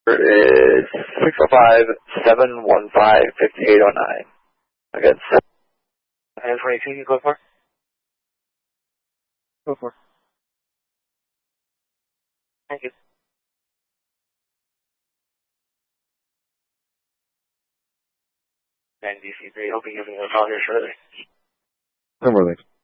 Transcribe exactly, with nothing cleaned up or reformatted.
Is six oh five, seven one five, five eight oh nine. Again, seven twenty-two, you go for? Go for. Thank you. And D C three, hoping you'll be able to call here shortly. No more, thanks.